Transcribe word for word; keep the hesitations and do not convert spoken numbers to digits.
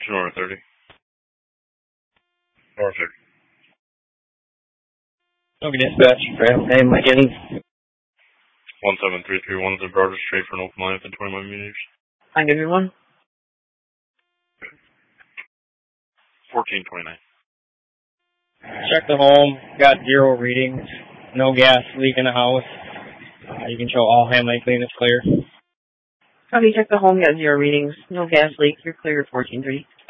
North thirty. North thirty. Okay, dispatch. Hey, my getting. one seven three three one is a broader straight for an open line within twenty-one meters. I give you one. fourteen twenty-nine. Check the home. Got zero readings. No gas leak in the house. Uh, you can show all handling clean is clear. Copy, check the home, got zero readings. No gas leak, you're clear at fourteen three.